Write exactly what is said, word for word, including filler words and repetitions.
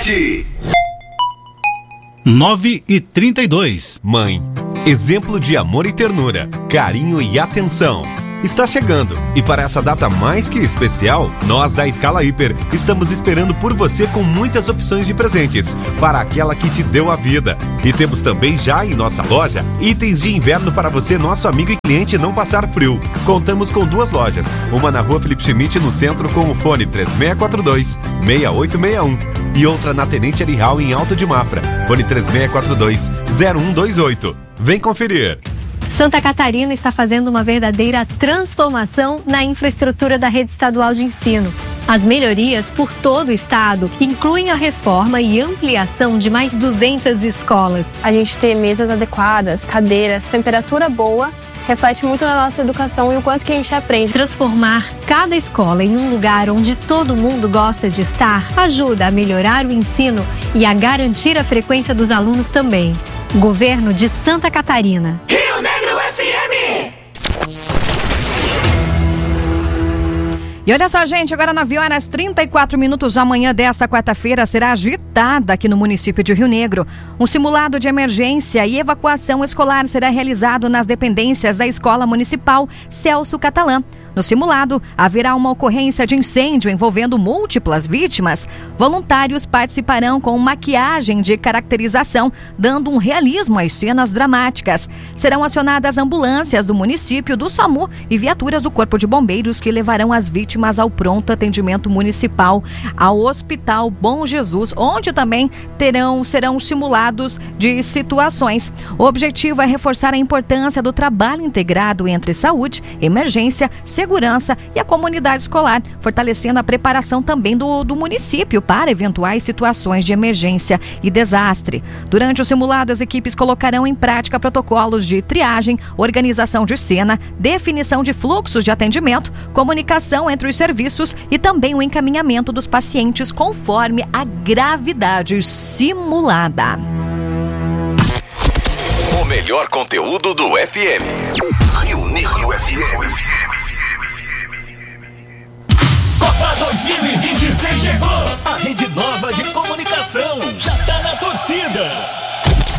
sete. nove e trinta e dois. Mãe, exemplo de amor e ternura, carinho e atenção. Está chegando e para essa data mais que especial, nós da Escala Hiper estamos esperando por você com muitas opções de presentes para aquela que te deu a vida. E temos também já em nossa loja itens de inverno para você, nosso amigo e cliente, não passar frio. Contamos com duas lojas, uma na rua Felipe Schmidt no centro com o fone três seis quatro dois, seis oito seis um e outra na Tenente Arihal em Alto de Mafra, fone três seis quatro dois, zero um dois oito. Vem conferir! Santa Catarina está fazendo uma verdadeira transformação na infraestrutura da rede estadual de ensino. As melhorias por todo o estado incluem a reforma e ampliação de mais duzentas escolas. A gente ter mesas adequadas, cadeiras, temperatura boa, reflete muito na nossa educação e o quanto que a gente aprende. Transformar cada escola em um lugar onde todo mundo gosta de estar ajuda a melhorar o ensino e a garantir a frequência dos alunos também. Governo de Santa Catarina. Rio Negro F M. E olha só, gente, agora nove horas e trinta e quatro minutos da manhã desta quarta-feira será agitada aqui no município de Rio Negro. Um simulado de emergência e evacuação escolar será realizado nas dependências da Escola Municipal Celso Catalã. No simulado, haverá uma ocorrência de incêndio envolvendo múltiplas vítimas. Voluntários participarão com maquiagem de caracterização, dando um realismo às cenas dramáticas. Serão acionadas ambulâncias do município, do SAMU e viaturas do Corpo de Bombeiros que levarão as vítimas ao pronto atendimento municipal, ao Hospital Bom Jesus, onde também terão, serão simulados de situações. O objetivo é reforçar a importância do trabalho integrado entre saúde, emergência, segurança segurança e a comunidade escolar, fortalecendo a preparação também do, do município para eventuais situações de emergência e desastre. Durante o simulado, as equipes colocarão em prática protocolos de triagem, organização de cena, definição de fluxos de atendimento, comunicação entre os serviços e também o encaminhamento dos pacientes conforme a gravidade simulada. O melhor conteúdo do F M. Rio Negro F M.